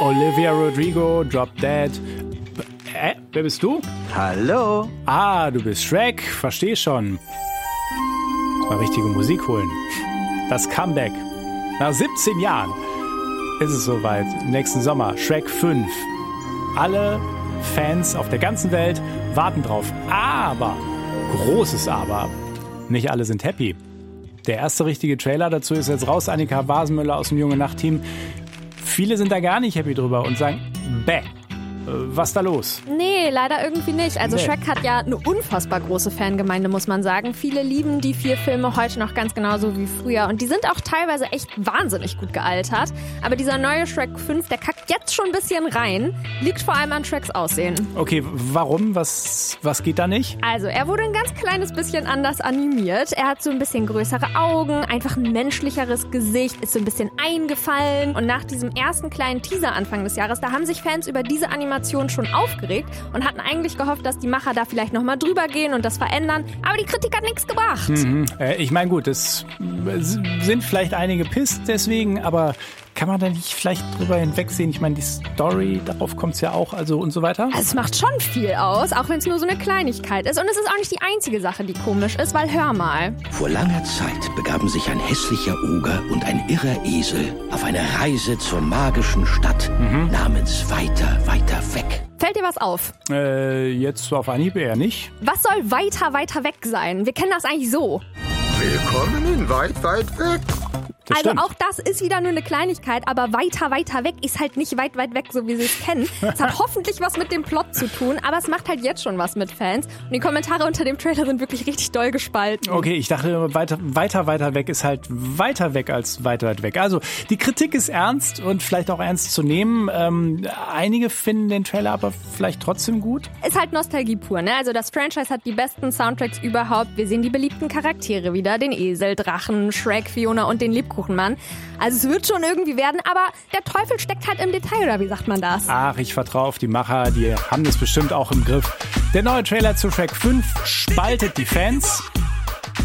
Olivia Rodrigo, Drop Dead. Wer bist du? Hallo. Du bist Shrek, versteh schon. Mal richtige Musik holen. Das Comeback. Nach 17 Jahren ist es soweit. Im nächsten Sommer, Shrek 5. Alle Fans auf der ganzen Welt warten drauf. Aber, großes Aber, nicht alle sind happy. Der erste richtige Trailer dazu ist jetzt raus. Annika Wasenmüller aus dem Junge Nacht-Team. Viele sind da gar nicht happy drüber und sagen, bäh. Was ist da los? Nee, leider irgendwie nicht. Also Shrek hat ja eine unfassbar große Fangemeinde, muss man sagen. Viele lieben die 4 Filme heute noch ganz genauso wie früher. Und die sind auch teilweise echt wahnsinnig gut gealtert. Aber dieser neue Shrek 5, der kackt jetzt schon ein bisschen rein. Liegt vor allem an Shreks Aussehen. Okay, warum? Was geht da nicht? Also, er wurde ein ganz kleines bisschen anders animiert. Er hat so ein bisschen größere Augen, einfach ein menschlicheres Gesicht, ist so ein bisschen eingefallen. Und nach diesem ersten kleinen Teaser Anfang des Jahres, da haben sich Fans über diese Animation schon aufgeregt und hatten eigentlich gehofft, dass die Macher da vielleicht nochmal drüber gehen und das verändern. Aber die Kritik hat nichts gebracht. Ich meine, gut, es sind vielleicht einige pisst deswegen, aber kann man da nicht vielleicht drüber hinwegsehen? Ich meine, die Story, darauf kommt es ja auch, also und so weiter. Also es macht schon viel aus, auch wenn es nur so eine Kleinigkeit ist. Und es ist auch nicht die einzige Sache, die komisch ist, weil hör mal. Vor langer Zeit begaben sich ein hässlicher Oger und ein irrer Esel auf eine Reise zur magischen Stadt namens Weiter, weiter weg. Fällt dir was auf? Jetzt auf Anhieb eher nicht. Was soll weiter, weiter weg sein? Wir kennen das eigentlich so. Willkommen in weit, weit weg. Das also stimmt. auch das ist wieder nur eine Kleinigkeit, aber weiter, weiter weg ist halt nicht weit, weit weg, so wie sie es kennen. Es hat hoffentlich was mit dem Plot zu tun, aber es macht halt jetzt schon was mit Fans. Und die Kommentare unter dem Trailer sind wirklich richtig doll gespalten. Okay, ich dachte, weiter weg ist halt weiter weg als weit, weit weg. Also die Kritik ist ernst und vielleicht auch ernst zu nehmen. Einige finden den Trailer aber vielleicht trotzdem gut. Ist halt Nostalgie pur, ne? Also das Franchise hat die besten Soundtracks überhaupt. Wir sehen die beliebten Charaktere wieder, den Esel, Drachen, Shrek, Fiona und den Lebkuchenmann. Also es wird schon irgendwie werden, aber der Teufel steckt halt im Detail, oder wie sagt man das? Ach, ich vertraue auf die Macher, die haben das bestimmt auch im Griff. Der neue Trailer zu Shrek 5 spaltet die Fans.